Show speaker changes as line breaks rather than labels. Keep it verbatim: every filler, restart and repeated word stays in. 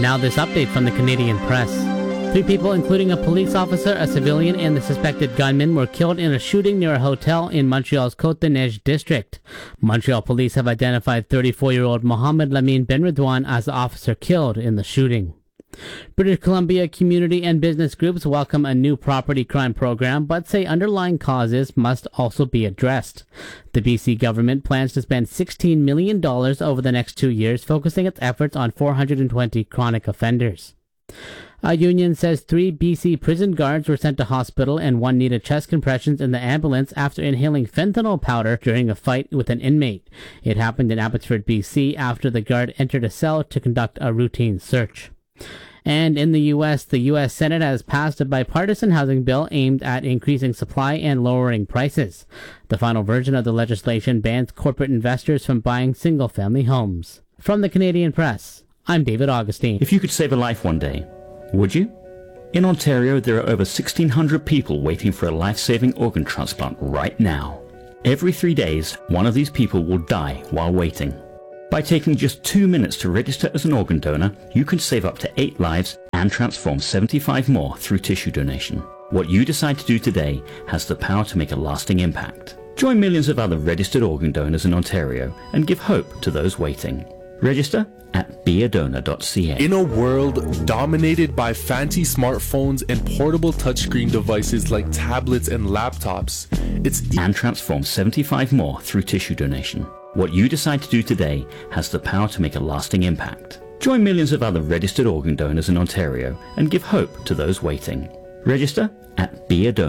Now this update from the Canadian Press. Three people, including a police officer, a civilian, and the suspected gunman, were killed in a shooting near a hotel in Montreal's Côte-des-Neiges district. Montreal police have identified thirty-four-year-old Mohamed Lamine Benredouane as the officer killed in the shooting. British Columbia community and business groups welcome a new property crime program, but say underlying causes must also be addressed. The B C government plans to spend sixteen million dollars over the next two years, focusing its efforts on four hundred twenty chronic offenders. A union says three B C prison guards were sent to hospital and one needed chest compressions in the ambulance after inhaling fentanyl powder during a fight with an inmate. It happened in Abbotsford, B C after the guard entered a cell to conduct a routine search. And in the U S, the U S Senate has passed a bipartisan housing bill aimed at increasing supply and lowering prices. The final version of the legislation bans corporate investors from buying single-family homes. From the Canadian Press, I'm David Augustine.
If you could save a life one day, would you? In Ontario, there are over sixteen hundred people waiting for a life-saving organ transplant right now. Every three days, one of these people will die while waiting. By taking just two minutes to register as an organ donor, you can save up to eight lives and transform seventy-five more through tissue donation. What you decide to do today has the power to make a lasting impact. Join millions of other registered organ donors in Ontario and give hope to those waiting. Register at be a donor dot c a.
In a world dominated by fancy smartphones and portable touchscreen devices like tablets and laptops, it's e-
and transform seventy-five more through tissue donation. What you decide to do today has the power to make a lasting impact. Join millions of other registered organ donors in Ontario and give hope to those waiting. Register at be a donor.